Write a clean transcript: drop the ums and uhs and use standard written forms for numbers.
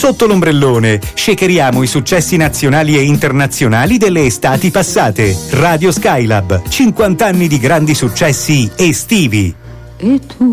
Sotto l'ombrellone shakeriamo i successi nazionali e internazionali delle estati passate. Radio Skylab, 50 anni di grandi successi estivi. E tu